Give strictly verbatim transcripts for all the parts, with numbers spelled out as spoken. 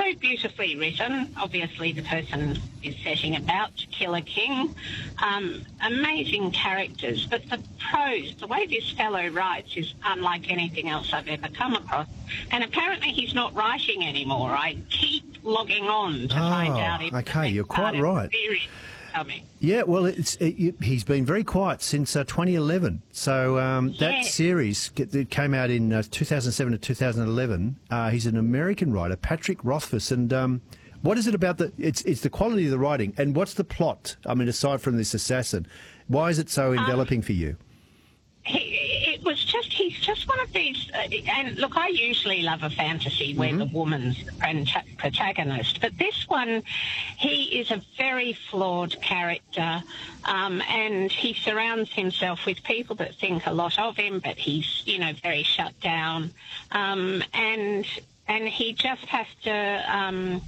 so beautifully written. Obviously, the person is setting about to kill a king. Um, amazing characters, but the prose, the way this fellow writes is unlike anything else I've ever come across. And apparently he's not writing anymore. I keep logging on to oh, find out if okay, you're quite right. Coming. Yeah, well, it's it, he's been very quiet since uh, twenty eleven. So um, that Yes. series it came out in uh, two thousand seven to two thousand eleven. Uh, he's an American writer, Patrick Rothfuss, and um, what is it about the? It's it's the quality of the writing, and what's the plot? I mean, aside from this assassin, why is it so enveloping um, for you? He, it was just, he's just one of these, uh, and look, I usually love a fantasy where Mm-hmm. the woman's the prota- protagonist, but this one, he is a very flawed character, um, and he surrounds himself with people that think a lot of him, but he's, you know, very shut down, um, and... And he just has to um,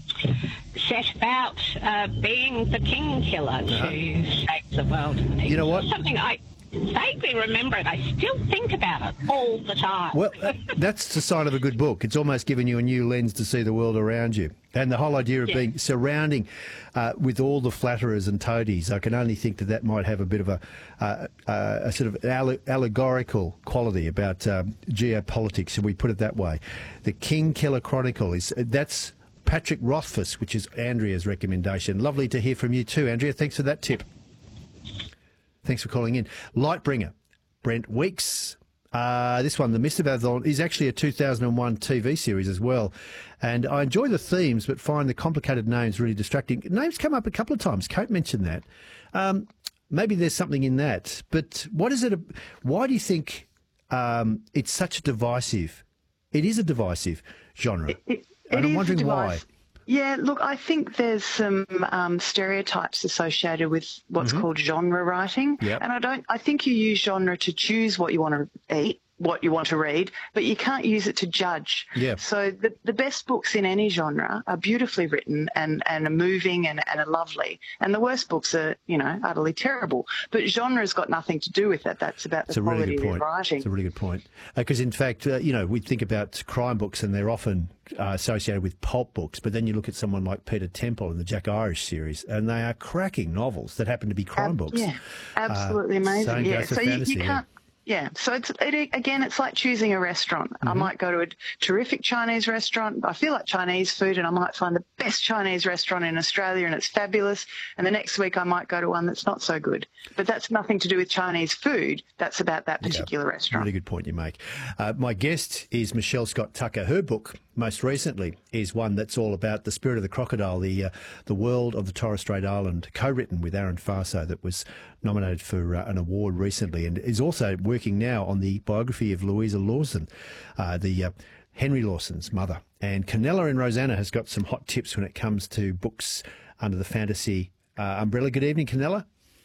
set about uh, being the king killer to save the world. You know what? Something I vaguely remember it. I still think about it all the time. Well, that's the sign of a good book. It's almost giving you a new lens to see the world around you. And the whole idea of Yeah. being surrounding uh, with all the flatterers and toadies, I can only think that that might have a bit of a, uh, uh, a sort of alle- allegorical quality about um, geopolitics, if we put it that way. The King Killer Chronicle, is that's Patrick Rothfuss, which is Andrea's recommendation. Lovely to hear from you too, Andrea. Thanks for that tip. Thanks for calling in. Lightbringer, Brent Weeks. Uh, this one, The Mist of Avalon, is actually a two thousand one T V series as well. And I enjoy the themes, but find the complicated names really distracting. Names come up a couple of times. Kate mentioned that. Um, maybe there's something in that. But what is it? A, why do you think um, it's such a divisive? It is a divisive genre. It, it, and it I'm wondering why. Yeah, look, I think there's some um, stereotypes associated with what's Mm-hmm. called genre writing, Yep. and I don't. I think you use genre to choose what you want to eat, what you want to read, but you can't use it to judge. Yeah. So the the best books in any genre are beautifully written and and are moving and and are lovely, and the worst books are, you know, utterly terrible. But genre's got nothing to do with it. That's about the It's a quality really good of point. the writing. It's a really good point. Because, in fact, uh, you know, we think about crime books and they're often uh, associated with pulp books, but then you look at someone like Peter Temple in the Jack Irish series, and they are cracking novels that happen to be crime Ab- books. Yeah, absolutely Uh, amazing. same Yeah, goes for so you, fantasy, you yeah. can't. Yeah, so it's it, again, it's like choosing a restaurant. Mm-hmm. I might go to a terrific Chinese restaurant. I feel like Chinese food, and I might find the best Chinese restaurant in Australia, and it's fabulous. And the next week, I might go to one that's not so good. But that's nothing to do with Chinese food. That's about that particular Yeah, restaurant. Really good point you make. Uh, my guest is Michelle Scott Tucker. Her book, most recently, is one that's all about the spirit of the crocodile, the uh, the world of the Torres Strait Island, co-written with Aaron Farso, that was nominated for uh, an award recently, and is also working now on the biography of Louisa Lawson, uh, the uh, Henry Lawson's mother. And Canella and Rosanna has got some hot tips when it comes to books under the fantasy uh, umbrella. Good evening, Canella.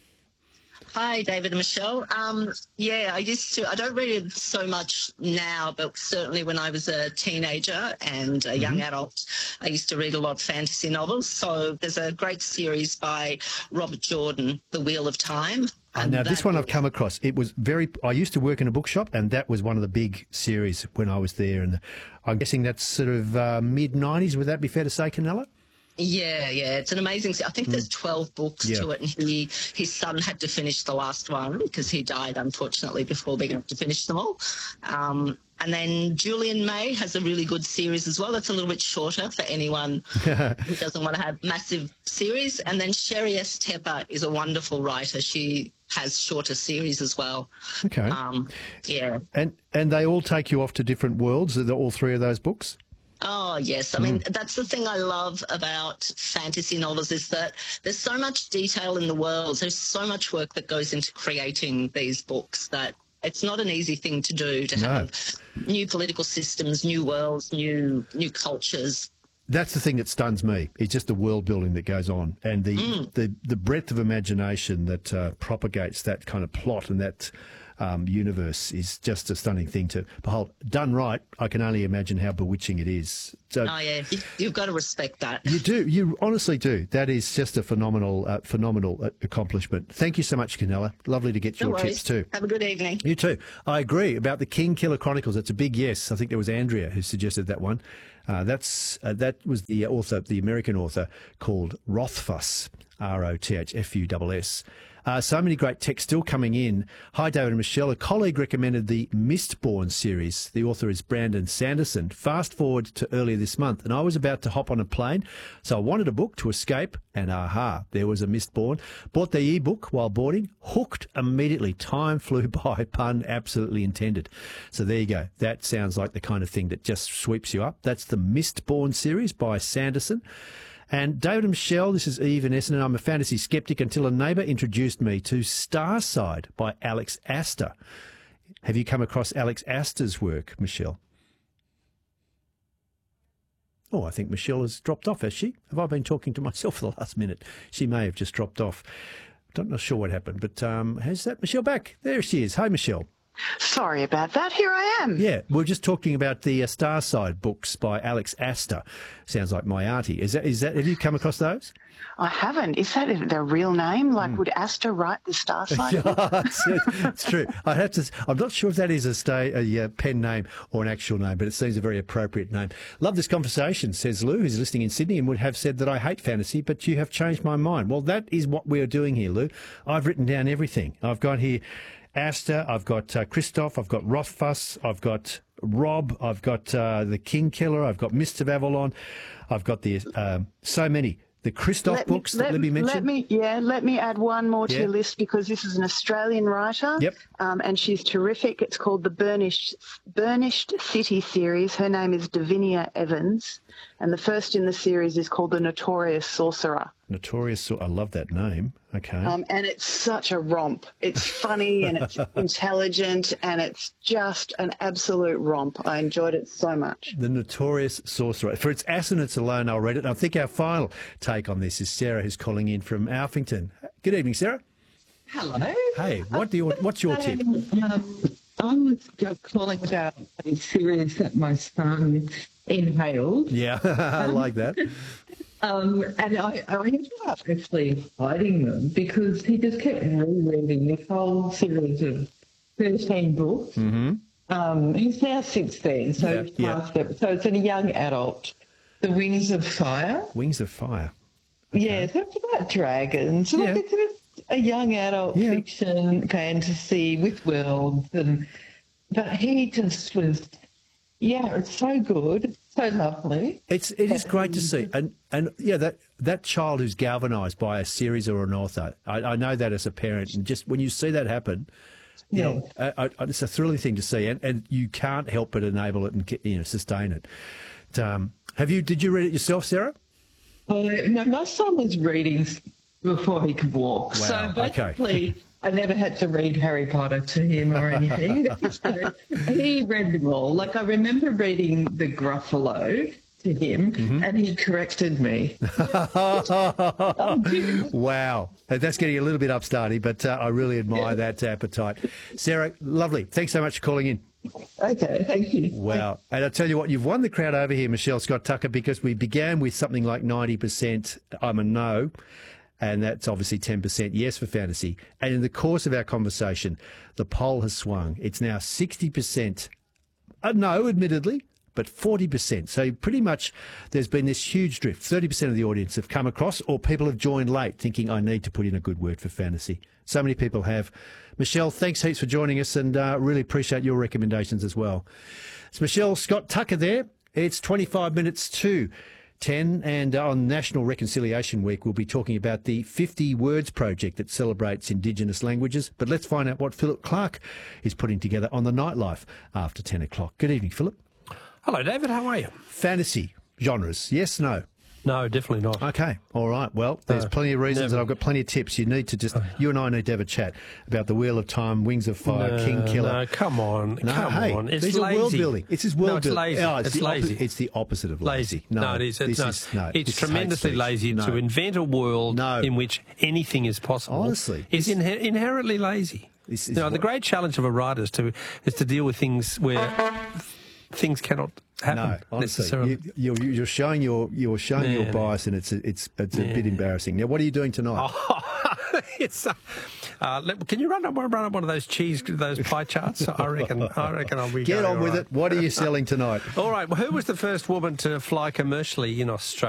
Hi, David and Michelle. Um, yeah, I used to, I don't read it so much now, but certainly when I was a teenager and a young adult, I used to read a lot of fantasy novels. So there's a great series by Robert Jordan, The Wheel of Time. And now this that one I've was- come across. It was very. I used to work in a bookshop, and that was one of the big series when I was there. And I'm guessing that's sort of uh, mid nineties. Would that be fair to say, Canella? Yeah, yeah, it's an amazing. se- I think there's twelve books Yeah. to it, and he his son had to finish the last one because he died unfortunately before being able to finish them all. Um, and then Julian May has a really good series as well. That's a little bit shorter for anyone who doesn't want to have massive series. And then Sherry S. Tepper is a wonderful writer. She has shorter series as well. Okay. Um, yeah. And and they all take you off to different worlds. Are there all three of those books? Oh, yes. I mean, that's the thing I love about fantasy novels is that there's so much detail in the world. There's so much work that goes into creating these books that it's not an easy thing to do, to No. have new political systems, new worlds, new new cultures. That's the thing that stuns me. It's just the world building that goes on, and the the, the breadth of imagination that uh, propagates that kind of plot and that um, universe is just a stunning thing to behold. Done right, I can only imagine how bewitching it is. So, oh, yeah, you, you've got to respect that. You do. You honestly do. That is just a phenomenal, uh, phenomenal uh, accomplishment. Thank you so much, Canella. Lovely to get No your worries. tips too. Have a good evening. You too. I agree about the King Killer Chronicles. It's a big yes. I think it was Andrea who suggested that one. Uh, that's uh, that was the author, the American author called Rothfuss, R O T H F U S S. Uh, so many great texts still coming in. Hi, David and Michelle. A colleague recommended the Mistborn series. The author is Brandon Sanderson. Fast forward to earlier this month, and I was about to hop on a plane, so I wanted a book to escape, and aha, there was a Mistborn. Bought the e-book while boarding, hooked immediately. Time flew by, pun absolutely intended. So there you go. That sounds like the kind of thing that just sweeps you up. That's the Mistborn series by Sanderson. And David and Michelle, this is Eve in Essendon. I'm a fantasy skeptic until a neighbour introduced me to Starside by Alex Astor. Have you come across Alex Astor's work, Michelle? Oh, I think Michelle has dropped off, has she? Have I been talking to myself for the last minute? She may have just dropped off. I'm not sure what happened, but um, has that Michelle back? There she is. Hi, Michelle. Sorry about that. Here I am. Yeah, we're just talking about the uh, Starside books by Alex Astor. Sounds like my auntie. Is that? Is that? Have you come across those? I haven't. Is that their real name? Like, mm. would Astor write the Starside? it's, it's true. I have to. I'm not sure if that is a, stay, a uh, pen name or an actual name, but it seems a very appropriate name. Love this conversation, says Lou, who's listening in Sydney, and would have said that I hate fantasy, but you have changed my mind. Well, that is what we are doing here, Lou. I've written down everything. I've got here Astor, I've got uh, Christoph, I've got Rothfuss, I've got Rob, I've got uh, the King Killer, I've got Mists of Avalon, I've got the um, so many. The Christoph let books me, that let, Libby mentioned. Let me, yeah, let me add one more to yeah. your list because this is an Australian writer. Yep. Um, and she's terrific. It's called the Burnished, Burnished City series. Her name is Davinia Evans. And the first in the series is called The Notorious Sorcerer. Notorious, I love that name. Okay. Um, and it's such a romp. It's funny and it's intelligent and it's just an absolute romp. I enjoyed it so much. The Notorious Sorcerer. For its assonance alone, I'll read it. And I think our final take on this is Sarah, who's calling in from Alphington. Good evening, Sarah. Hello. Hey, what do you? What's your tip? Um, I was just calling about a series that my son inhaled. Yeah, I like that. Um, and I, I ended up actually hiding them because he just kept rereading this whole series of thirteen books. Mm-hmm. Um, he's now sixteen, so Yeah, he's yeah. past it. So it's a young adult. The Wings of Fire. Wings of Fire. Yeah, so it's about dragons. Yeah. Like it's a, a young adult Yeah. fiction fantasy with worlds, and but he just was, yeah, it's so good, so lovely. It's it is great to see, and and yeah, that that child who's galvanised by a series or an author. I, I know that as a parent, and just when you see that happen, you Yeah. know, I, I, it's a thrilling thing to see, and, and you can't help but enable it and you know sustain it. Um, have you? Did you read it yourself, Sarah? Uh, no, my son was reading before he could walk, Wow, so okay. basically I never had to read Harry Potter to him or anything. So he read them all. Like I remember reading The Gruffalo to him, Mm-hmm. and he corrected me. Wow, that's getting a little bit upstarty, but uh, I really admire that appetite. Sarah, lovely. Thanks so much for calling in. Okay, thank you. Wow. And I tell you what, you've won the crowd over here, Michelle Scott Tucker, because we began with something like ninety percent I'm a no, and that's obviously ten percent yes for fantasy. And in the course of our conversation, the poll has swung. It's now sixty percent a no, admittedly, but forty percent. So pretty much there's been this huge drift. thirty percent of the audience have come across, or people have joined late thinking, I need to put in a good word for fantasy. So many people have. Michelle, thanks heaps for joining us, and uh, really appreciate your recommendations as well. It's Michelle Scott Tucker there. It's twenty-five minutes to ten, and on National Reconciliation Week, we'll be talking about the fifty Words Project that celebrates Indigenous languages. But let's find out what Philip Clark is putting together on the nightlife after ten o'clock. Good evening, Philip. Hello, David. How are you? Fantasy genres, yes, no? No, definitely not. Okay, all right. Well, there's No, plenty of reasons, never. and I've got plenty of tips. You need to just, you and I need to have a chat about the Wheel of Time, Wings of Fire, no, King Killer. No, come on. No, come hey, on. It's these lazy. are world building. It's just world no, it's building. lazy. Oh, it's, it's the lazy. oppo- it's the opposite of lazy. lazy. No, it is. It's, this no, is, no, it's this is hate tremendously speech. lazy No. to invent a world No. in which anything is possible. Honestly, It's this- inher- inherently lazy. This is You know, the what- great challenge of a writer is to is to deal with things where things cannot happen No, honestly, necessarily. you, you're, you're showing your you're showing your Yeah. bias, and it's a, it's it's a bit embarrassing. Now, what are you doing tonight? it's, uh, uh, let- can you run up, run up one of those cheese, those pie charts? I reckon. I reckon I'll be. Get going on all with right. it. What are you selling tonight? All right. Well, who was the first woman to fly commercially in Australia?